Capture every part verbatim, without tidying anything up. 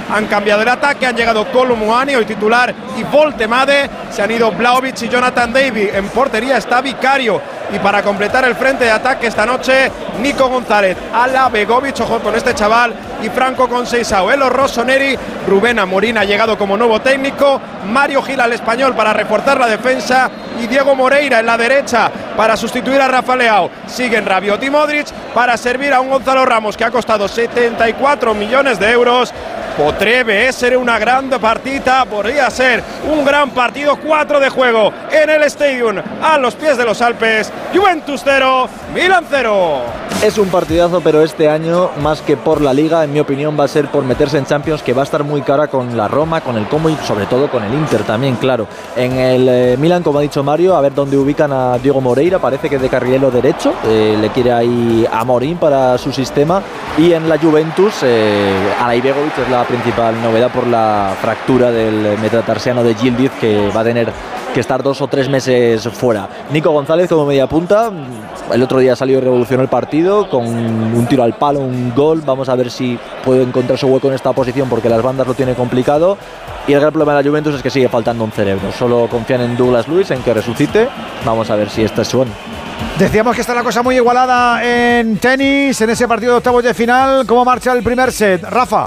han cambiado el ataque, han llegado Kolo Muani, hoy titular, y Voltemade, se han ido Vlahovic y Jonathan David, en portería está Vicario, y para completar el frente de ataque esta noche, Nico González, Ala Begovic, ojo con este chaval, y Franco Conceição, Elo Rossoneri, Rubén Amorín ha llegado como nuevo técnico, Mario Gil al español para reforzar la defensa, y Diego Moreira en la derecha para sustituir a Rafa Leao. Siguen Rabiot y Modric para servir a un Gonzalo Ramos que ha costado setenta y cuatro millones de euros. Potrebbe essere una gran partita, podría ser un gran partido, cuatro de juego en el Stadium, a los pies de los Alpes. Juventus cero, Milan cero. Es un partidazo, pero este año, más que por la Liga, en mi opinión, va a ser por meterse en Champions, que va a estar muy cara con la Roma, con el Como y sobre todo con el Inter también, claro. En el eh, Milan, como ha dicho Mario, a ver dónde ubican a Diego Moreira, parece que de carrilero derecho, eh, le quiere ahí a Amorín para su sistema. Y en la Juventus, eh, Alai Begovic es la principal novedad por la fractura del metatarsiano de Yildiz, que va a tener que estar dos o tres meses fuera. Nico González como media punta, el otro día salió y revolucionó el partido con un tiro al palo, un gol. Vamos a ver si puede encontrar su hueco en esta posición, porque las bandas lo tiene complicado. Y el gran problema de la Juventus es que sigue faltando un cerebro. Solo confían en Douglas Luiz, en que resucite. Vamos a ver si esta es su. Decíamos que está la cosa muy igualada en tenis, en ese partido de octavos de final. ¿Cómo marcha el primer set? Rafa.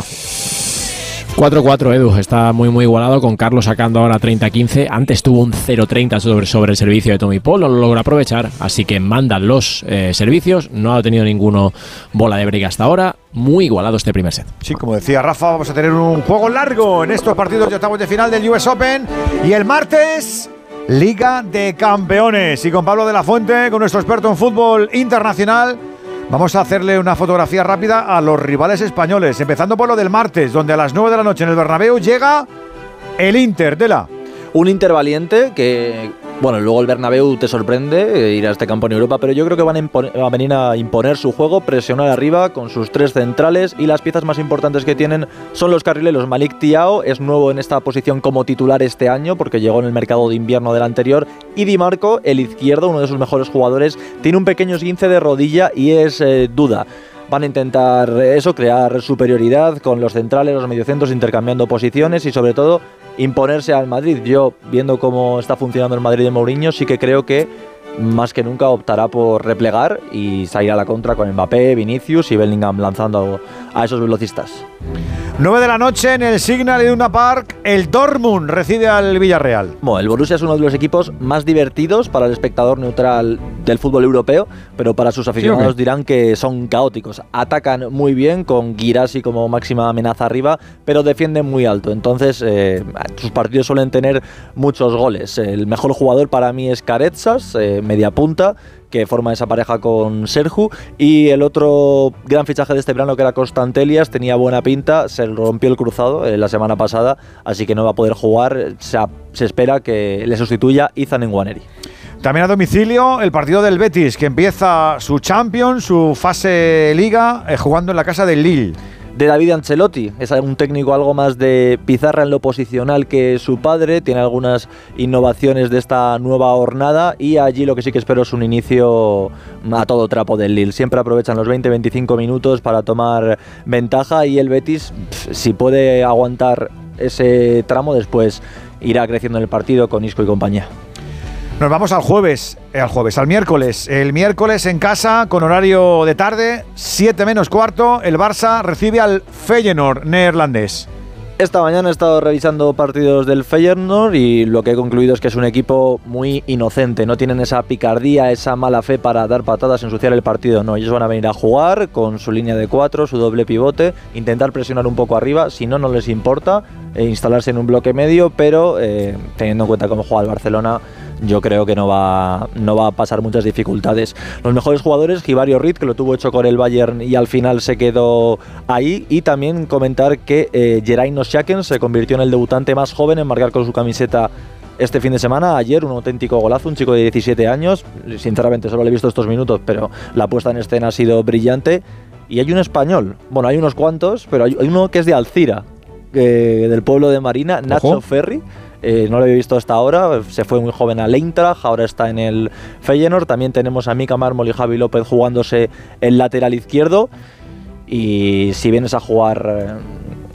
cuatro cuatro, Edu, está muy muy igualado, con Carlos sacando ahora treinta quince. Antes tuvo un cero treinta sobre, sobre el servicio de Tommy Paul, no lo logra aprovechar, así que mandan los eh, servicios. No ha tenido ninguno bola de break hasta ahora. Muy igualado este primer set. Sí, como decía Rafa, vamos a tener un juego largo en estos partidos de octavos de final del U S Open. Y el martes, Liga de Campeones. Y con Pablo de la Fuente, con nuestro experto en fútbol internacional, vamos a hacerle una fotografía rápida a los rivales españoles, empezando por lo del martes, donde a las nueve de la noche en el Bernabéu llega el Inter de la... Un Inter valiente que, bueno, luego el Bernabéu te sorprende, eh, ir a este campo en Europa, pero yo creo que van a, imponer, van a venir a imponer su juego, presionar arriba con sus tres centrales, y las piezas más importantes que tienen son los carrileros. Malik Thiaw es nuevo en esta posición como titular este año, porque llegó en el mercado de invierno del anterior, y Di Marco, el izquierdo, uno de sus mejores jugadores, tiene un pequeño esguince de rodilla y es eh, duda. Van a intentar eso, crear superioridad con los centrales, los mediocentros, intercambiando posiciones y sobre todo imponerse al Madrid. Yo, viendo cómo está funcionando el Madrid de Mourinho, sí que creo que más que nunca optará por replegar y salir a la contra con Mbappé, Vinicius y Bellingham lanzando a esos velocistas. nueve de la noche en el Signal Iduna Park, el Dortmund recibe al Villarreal. Bueno, el Borussia es uno de los equipos más divertidos para el espectador neutral del fútbol europeo, pero para sus aficionados ¿Sí, okay? dirán que son caóticos. Atacan muy bien, con Guirassy como máxima amenaza arriba, pero defienden muy alto. Entonces, eh, sus partidos suelen tener muchos goles. El mejor jugador para mí es Caretsas, eh, media punta, que forma esa pareja con Serhu, y el otro gran fichaje de este verano, que era Constantelias, tenía buena pinta, se rompió el cruzado eh, la semana pasada, así que no va a poder jugar. Se, se espera que le sustituya Izan Nwaneri. También a domicilio el partido del Betis, que empieza su Champions, su fase Liga, eh, jugando en la casa del Lille. De David Ancelotti, es un técnico algo más de pizarra en lo posicional que su padre, tiene algunas innovaciones de esta nueva jornada, y allí lo que sí que espero es un inicio a todo trapo del Lille. Siempre aprovechan los veinte a veinticinco minutos para tomar ventaja, y el Betis, pff, si puede aguantar ese tramo, después irá creciendo en el partido con Isco y compañía. Nos vamos al jueves, eh, al jueves, al miércoles. El miércoles en casa, con horario de tarde, siete menos cuarto, el Barça recibe al Feyenoord neerlandés. Esta mañana he estado revisando partidos del Feyenoord y lo que he concluido es que es un equipo muy inocente. No tienen esa picardía, esa mala fe para dar patadas, ensuciar el partido. No, ellos van a venir a jugar con su línea de cuatro, su doble pivote, intentar presionar un poco arriba. Si no, no les importa e instalarse en un bloque medio, pero eh, teniendo en cuenta cómo juega el Barcelona, yo creo que no va, no va a pasar muchas dificultades. Los mejores jugadores, Hibario Reed, que lo tuvo hecho con el Bayern y al final se quedó ahí. Y también comentar que eh, Jerain Ossiaken se convirtió en el debutante más joven en marcar con su camiseta este fin de semana. Ayer, un auténtico golazo, un chico de diecisiete años. Sinceramente solo le he visto estos minutos, pero la puesta en escena ha sido brillante. Y hay un español, bueno, hay unos cuantos, pero hay uno que es de Alcira, eh, del pueblo de Marina, Nacho Ojo. Ferri. Eh, no lo había visto hasta ahora, se fue muy joven al Eintracht, ahora está en el Feyenoord. También tenemos a Mika Mármol y Javi López jugándose el lateral izquierdo. Y si vienes a jugar